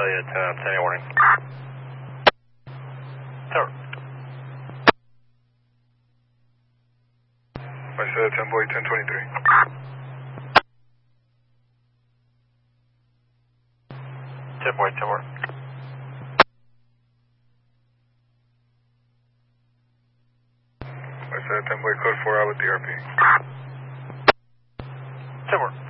tell you at 10 warning. Tower. I said 10 boy 1023. 10 boy 10 warning. I said 10 boy code 4 out with DRP. 10 warning.